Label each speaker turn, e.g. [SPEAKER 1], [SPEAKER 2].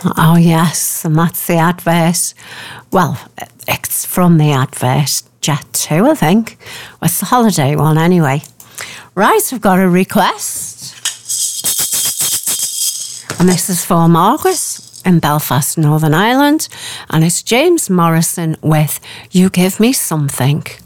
[SPEAKER 1] Oh, yes, and that's the advert. Well, it's from the advert, Jet 2, I think. Well, it's the holiday one anyway. Right, we've got a request. And this is for Margaret in Belfast, Northern Ireland. And it's James Morrison with You Give Me Something.